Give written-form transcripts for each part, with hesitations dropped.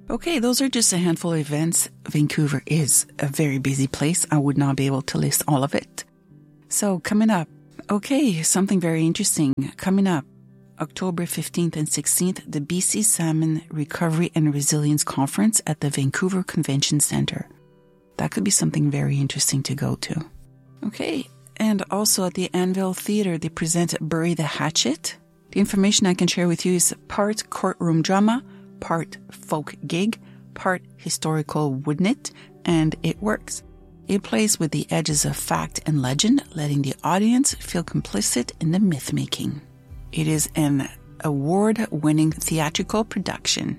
Okay, those are just a handful of events. Vancouver is a very busy place. I would not be able to list all of it. So coming up, okay, something very interesting. Coming up, October 15th and 16th, the BC Salmon Recovery and Resilience Conference at the Vancouver Convention Centre. That could be something very interesting to go to. Okay, and also at the Anvil Theatre, they present Bury the Hatchet. The information I can share with you is part courtroom drama, part folk gig, part historical woodknit, and it works. It plays with the edges of fact and legend, letting the audience feel complicit in the myth-making. It is an award-winning theatrical production.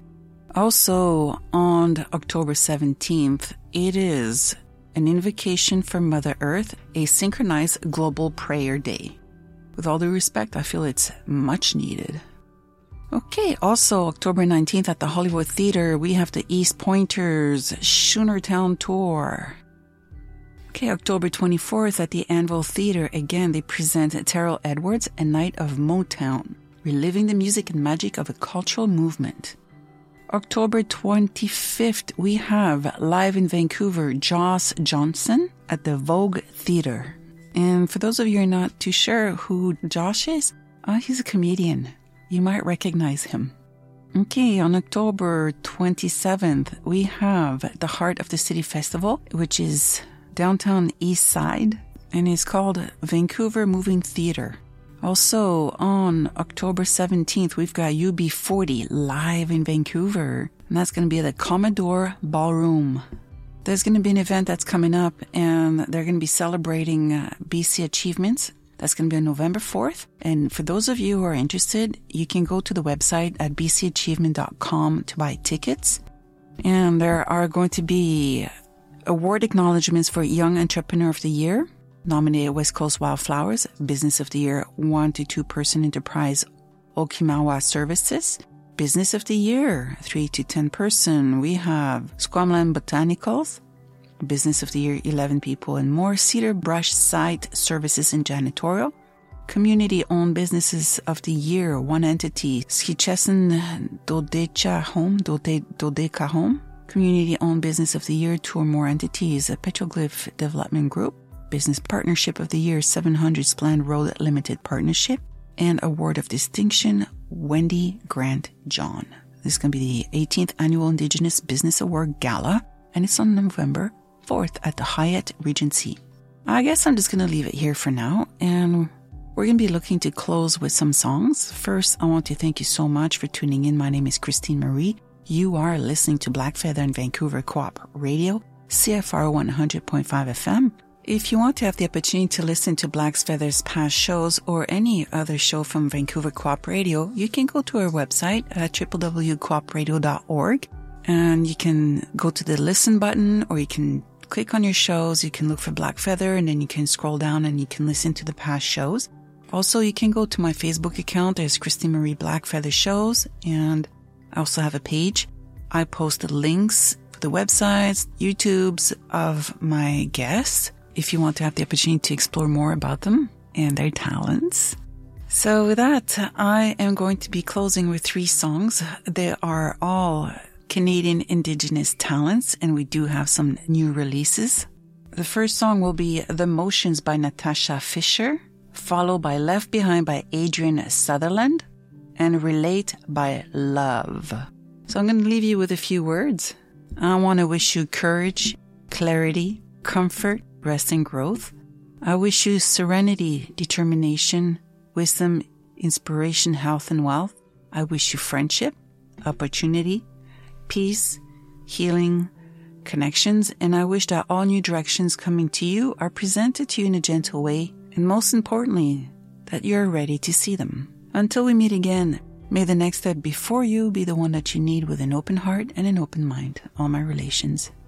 Also, on October 17th, it is an invocation for Mother Earth, a synchronized global prayer day. With all due respect, I feel it's much needed. Okay, also October 19th at the Hollywood Theatre, we have the East Pointers Schoonertown Tour. Okay, October 24th at the Anvil Theatre, again, they present Terrell Edwards, A Night of Motown, reliving the music and magic of a cultural movement. October 25th, we have live in Vancouver, Joss Johnson at the Vogue Theatre. And for those of you who are not too sure who Josh is, he's a comedian. You might recognize him. Okay, on October 27th, we have the Heart of the City Festival, which is downtown East Side, and is called Vancouver Moving Theatre. Also, on October 17th, we've got UB40 live in Vancouver, and that's going to be at the Commodore Ballroom. There's going to be an event that's coming up, and they're going to be celebrating BC achievements. That's going to be on November 4th. And for those of you who are interested, you can go to the website at bcachievement.com to buy tickets. And there are going to be award acknowledgements for Young Entrepreneur of the Year, nominated West Coast Wildflowers, Business of the Year 1 to 2 Person Enterprise Okinawa Services, Business of the Year 3 to 10 Person. We have Squamland Botanicals, Business of the Year 11 People and more, Cedar Brush Site Services and Janitorial, Community-Owned Businesses of the Year 1 entity, Skichessen Dodeca Home, Community-Owned Business of the Year 2 or more entities, a Petroglyph Development Group, Business Partnership of the Year 700 Spland Road Limited Partnership, and Award of Distinction, Wendy Grant John. This is going to be the 18th Annual Indigenous Business Award Gala, and it's on November 4th at the Hyatt Regency. I guess I'm just going to leave it here for now, and we're going to be looking to close with some songs. First, I want to thank you so much for tuning in. My name is Christine Marie. You are listening to Black Feather and Vancouver Co-op Radio, CFR 100.5 FM. If you want to have the opportunity to listen to Black Feather's past shows or any other show from Vancouver Co-op Radio, you can go to our website at www.coopradio.org, and you can go to the listen button, or you can click on your shows. You can look for Black Feather, and then you can scroll down and you can listen to the past shows. Also, you can go to my Facebook account. There's Christine Marie Black Feather Shows, and I also have a page. I post the links for the websites, YouTubes of my guests, if you want to have the opportunity to explore more about them and their talents. So with that, I am going to be closing with 3 songs. They are all Canadian Indigenous talents, and we do have some new releases. The first song will be The Motions by Natasha Fisher, followed by Left Behind by Adrian Sutherland, and Relate by Love. So I'm going to leave you with a few words. I want to wish you courage, clarity, comfort, rest and growth. I wish you serenity, determination, wisdom, inspiration, health and wealth. I wish you friendship, opportunity, peace, healing, connections, and I wish that all new directions coming to you are presented to you in a gentle way, and most importantly, that you're ready to see them. Until we meet again, may the next step before you be the one that you need with an open heart and an open mind. All my relations.